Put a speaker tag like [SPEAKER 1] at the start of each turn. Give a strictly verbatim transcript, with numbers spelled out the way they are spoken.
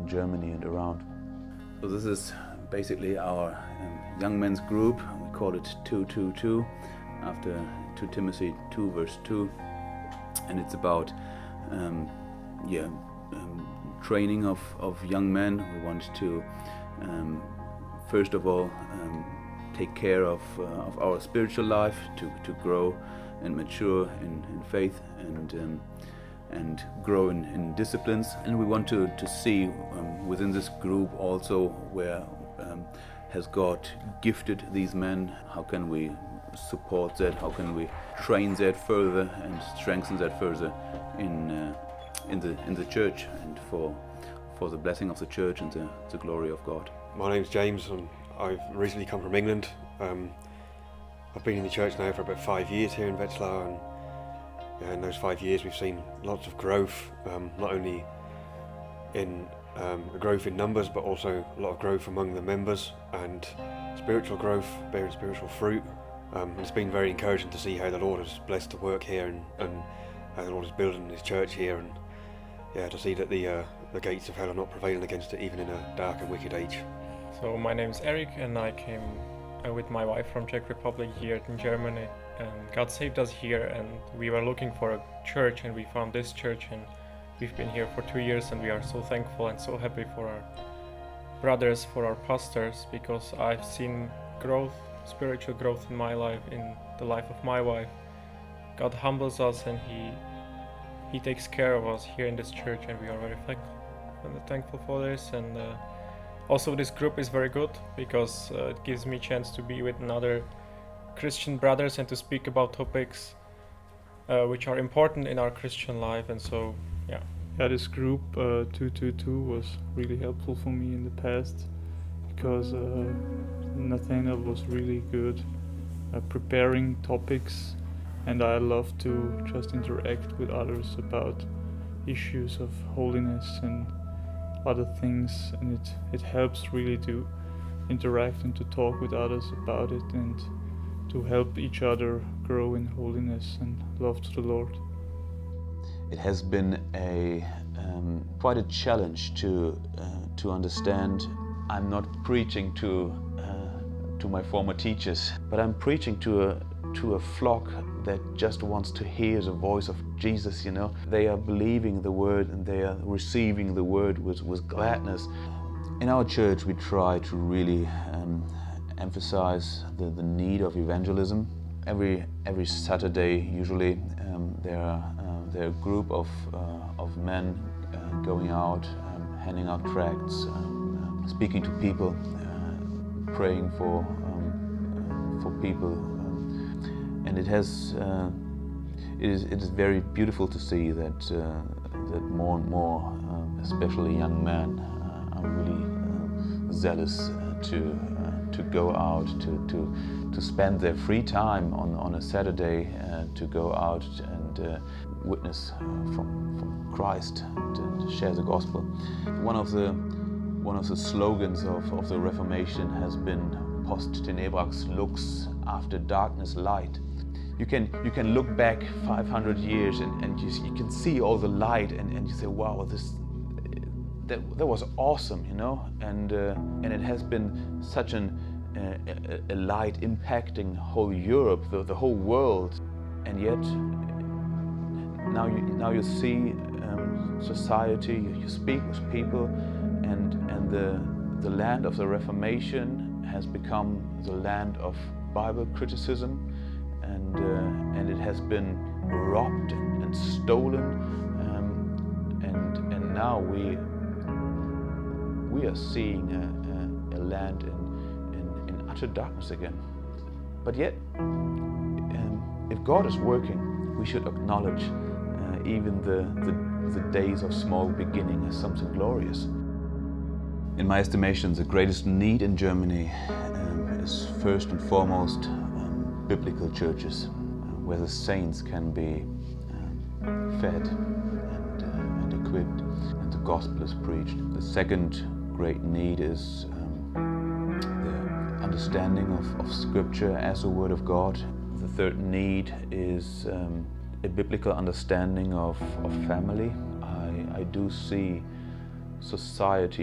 [SPEAKER 1] in Germany and around.
[SPEAKER 2] So this is basically our um, young men's group. We call it two two two, after Second Timothy two verse two, and it's about um, yeah um, training of, of young men. We want to um, first of all um, take care of, uh, of our spiritual life, to, to grow and mature in, in faith and um, and grow in, in disciplines. And we want to, to see um, within this group also where um, has God gifted these men, how can we support that, how can we train that further and strengthen that further in uh, in the in the church and for for the blessing of the church and the, the glory of God.
[SPEAKER 3] My name's James and I've recently come from England. Um, I've been in the church now for about five years here in Wetzlar, and yeah, in those five years we've seen lots of growth, um, not only in um, a growth in numbers but also a lot of growth among the members and spiritual growth, bearing spiritual fruit. Um, and it's been very encouraging to see how the Lord has blessed the work here and, and how the Lord is building His church here, and yeah, to see that the, uh, the gates of hell are not prevailing against it even in a dark and wicked age.
[SPEAKER 4] So my name is Eric and I came uh, with my wife from Czech Republic here in Germany, and God saved us here, and we were looking for a church and we found this church, and we've been here for two years and we are so thankful and so happy for our brothers, for our pastors, because I've seen growth, spiritual growth in my life, in the life of my wife. God humbles us and He He takes care of us here in this church, and we are very thankful, and thankful for this. And uh, also this group is very good because uh, it gives me a chance to be with another Christian brothers and to speak about topics uh, which are important in our Christian life. And so yeah.
[SPEAKER 5] Yeah, this group uh, two two two was really helpful for me in the past, because uh, Nathaniel was really good at preparing topics, and I love to just interact with others about issues of holiness and other things, and it, it helps really to interact and to talk with others about it and to help each other grow in holiness and love to the Lord.
[SPEAKER 1] It has been a um, quite a challenge to uh, to understand. I'm not preaching to uh, to my former teachers, but I'm preaching to a to a flock that just wants to hear the voice of Jesus. You know, they are believing the word and they are receiving the word with with gladness. In our church, we try to really um, emphasize the, the need of evangelism. Every every Saturday, usually, um, there are uh, there are a group of uh, of men uh, going out, um, handing out tracts, um, uh, speaking to people, uh, praying for um, uh, for people, um, and it has uh, it is it is very beautiful to see that uh, that more and more, um, especially young men, uh, are really uh, zealous uh, to uh, to go out to to. to spend their free time on, on a Saturday uh, to go out and uh, witness uh, from, from Christ and, and share the gospel. One of the one of the slogans of, of the Reformation has been "Post tenebrax lux," after darkness light. You can you can look back five hundred years and, and you, you can see all the light, and, and you say, wow, this that, that was awesome, you know, and uh, and it has been such an A, a light impacting whole Europe, the, the whole world, and yet now you now you see um, society. You speak with people, and and the the land of the Reformation has become the land of Bible criticism, and uh, and it has been robbed and, and stolen, um, and and now we we are seeing a, a, a land in. utter darkness again. But yet, um, if God is working, we should acknowledge uh, even the, the, the days of small beginning as something glorious. In my estimation, the greatest need in Germany um, is first and foremost um, biblical churches, uh, where the saints can be um, fed and, uh, and equipped, and the gospel is preached. The second great need is understanding of, of Scripture as a Word of God. The third need is um, a biblical understanding of, of family. I, I do see society